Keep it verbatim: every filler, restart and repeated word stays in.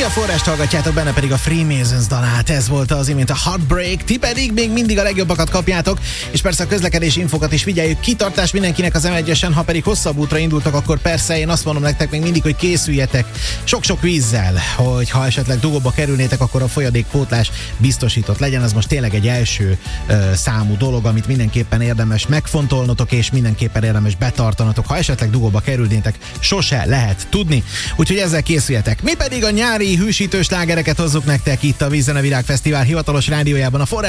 Ti a Forrást hallgatjátok, benne pedig a Freemasons dalát. Ez volt az imént a Heartbreak. Ti pedig még mindig a legjobbakat kapjátok, és persze a közlekedési infokat is figyeljük. Kitartás mindenkinek az em egyesen, ha pedig hosszabb útra indultak, akkor persze én azt mondom nektek még mindig, hogy készüljetek sok-sok vízzel, hogy ha esetleg dugóba kerülnétek, akkor a folyadékpótlás biztosított legyen. Ez most tényleg egy első ö, számú dolog, amit mindenképpen érdemes megfontolnotok, és mindenképpen érdemes betartanotok. Ha esetleg dugóba kerülnétek, sose lehet tudni. Úgyhogy ezzel készüljetek. Mi pedig a nyári hűsítő slágereket hozzuk nektek itt a Víz Zene Világfesztivál hivatalos rádiójában, a Forrás